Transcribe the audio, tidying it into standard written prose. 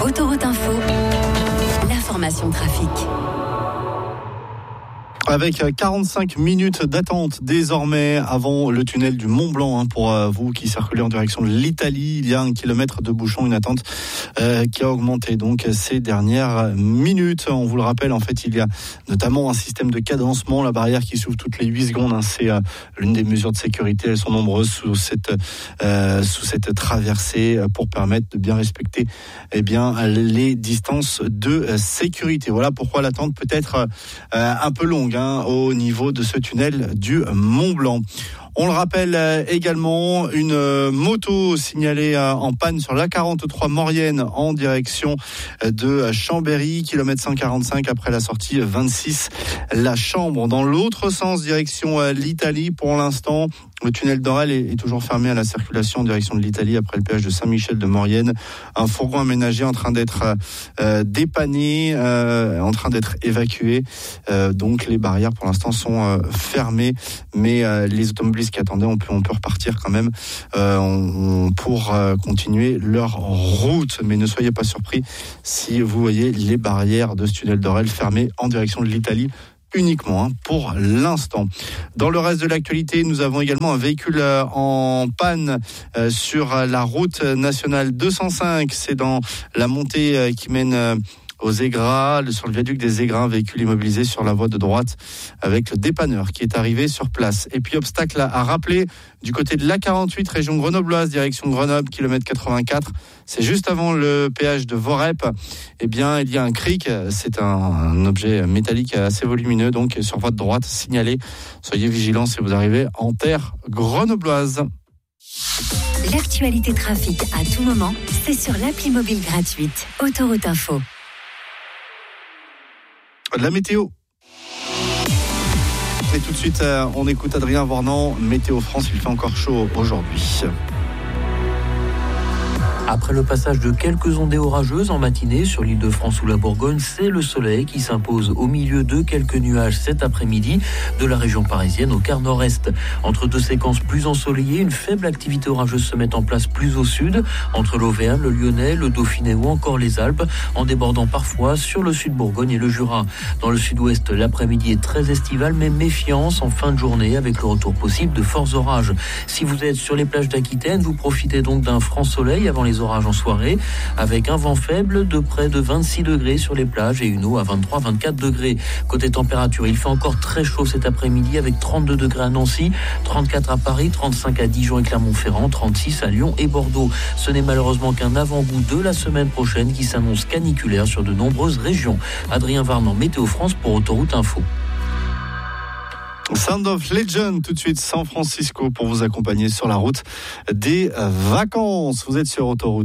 Autoroute Info, l'information trafic. Avec 45 minutes d'attente désormais avant le tunnel du Mont Blanc pour vous qui circulez en direction de l'Italie. Il y a 1 kilomètre de bouchon, une attente qui a augmenté donc ces dernières minutes. On vous le rappelle, en fait, il y a notamment un système de cadencement, la barrière qui s'ouvre toutes les 8 secondes. C'est l'une des mesures de sécurité. Elles sont nombreuses sous cette traversée pour permettre de bien respecter les distances de sécurité. Voilà pourquoi l'attente peut être un peu longue au niveau de ce tunnel du Mont Blanc. On le rappelle également, une moto signalée en panne sur l'A43 Maurienne en direction de Chambéry, kilomètre 145 après la sortie 26 La Chambre. Dans l'autre sens, direction l'Italie, pour l'instant, le tunnel d'Orel est toujours fermé à la circulation en direction de l'Italie après le péage de Saint-Michel de Maurienne. Un fourgon aménagé en train d'être dépanné, en train d'être évacué. Donc les barrières pour l'instant sont fermées, mais les automobilistes qui attendaient, on peut repartir quand même pour continuer leur route. Mais ne soyez pas surpris si vous voyez les barrières de ce tunnel d'Orel fermées en direction de l'Italie uniquement pour l'instant. Dans le reste de l'actualité, nous avons également un véhicule en panne sur la route nationale 205. C'est dans la montée qui mène aux Aigras, sur le viaduc des Aigras, un véhicule immobilisé sur la voie de droite avec le dépanneur qui est arrivé sur place. Et puis obstacle à rappeler du côté de l'A48, région grenobloise, direction Grenoble, kilomètre 84. C'est juste avant le péage de Vorep. Il y a un cric. C'est un objet métallique assez volumineux, donc sur votre droite, signalé. Soyez vigilants si vous arrivez en terre grenobloise. L'actualité trafic à tout moment, c'est sur l'appli mobile gratuite Autoroute Info. La météo. Et tout de suite, on écoute Adrien Vornant, Météo France. Il fait encore chaud aujourd'hui. Après le passage de quelques ondées orageuses en matinée sur l'Île-de-France ou la Bourgogne, c'est le soleil qui s'impose au milieu de quelques nuages cet après-midi de la région parisienne au quart nord-est. Entre deux séquences plus ensoleillées, une faible activité orageuse se met en place plus au sud, entre l'Auvergne, le Lyonnais, le Dauphiné ou encore les Alpes, en débordant parfois sur le sud Bourgogne et le Jura. Dans le sud-ouest, l'après-midi est très estival, mais méfiance en fin de journée avec le retour possible de forts orages. Si vous êtes sur les plages d'Aquitaine, vous profitez donc d'un franc soleil avant les orages en soirée, avec un vent faible de près de 26 degrés sur les plages et une eau à 23-24 degrés. Côté température, il fait encore très chaud cet après-midi avec 32 degrés à Nancy, 34 à Paris, 35 à Dijon et Clermont-Ferrand, 36 à Lyon et Bordeaux. Ce n'est malheureusement qu'un avant-goût de la semaine prochaine qui s'annonce caniculaire sur de nombreuses régions. Adrien Varnant, Météo France pour Autoroute Info. Sound of Legend, tout de suite San Francisco pour vous accompagner sur la route des vacances. Vous êtes sur Autoroute.